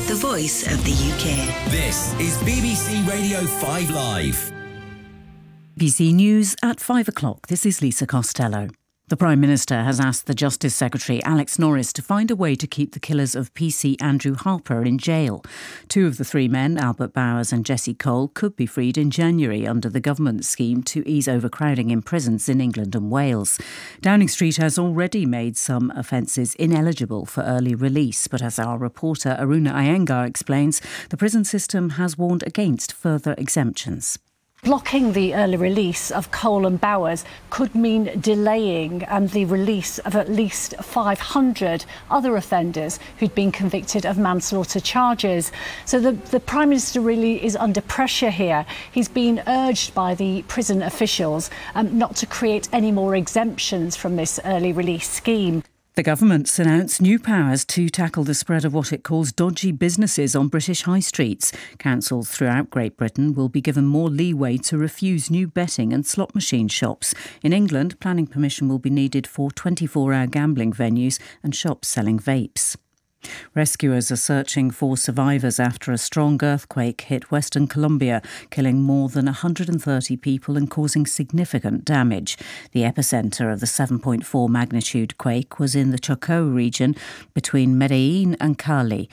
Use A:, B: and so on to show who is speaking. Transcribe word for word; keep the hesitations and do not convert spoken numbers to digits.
A: the voice of the U K.
B: This is B B C Radio five Live.
C: B B C News at five o'clock. This is Lisa Costello. The Prime Minister has asked the Justice Secretary Alex Norris to find a way to keep the killers of P C Andrew Harper in jail. Two of the three men, Albert Bowers and Jesse Cole, could be freed in January under the government scheme to ease overcrowding in prisons in England and Wales. Downing Street has already made some offences ineligible for early release, but as our reporter Aruna Iyengar explains, the prison system has warned against further exemptions.
D: Blocking the early release of Cole and Bowers could mean delaying um, the release of at least five hundred other offenders who'd been convicted of manslaughter charges. So the, the Prime Minister really is under pressure here. He's been urged by the prison officials um, not to create any more exemptions from this early release scheme.
C: The government's announced new powers to tackle the spread of what it calls dodgy businesses on British high streets. Councils throughout Great Britain will be given more leeway to refuse new betting and slot machine shops. In England, planning permission will be needed for twenty-four hour gambling venues and shops selling vapes. Rescuers are searching for survivors after a strong earthquake hit Western Colombia, killing more than one hundred thirty people and causing significant damage. The epicentre of the seven point four magnitude quake was in the Chocó region between Medellín and Cali.